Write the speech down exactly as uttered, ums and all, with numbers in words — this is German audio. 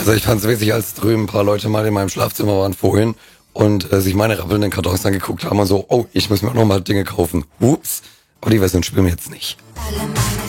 Also ich fand's witzig, als drüben ein paar Leute mal in meinem Schlafzimmer waren vorhin und äh, sich meine rappelnden Kartons angeguckt haben und so, oh, ich muss mir auch noch mal Dinge kaufen. Ups, aber die Version spielen wir jetzt nicht.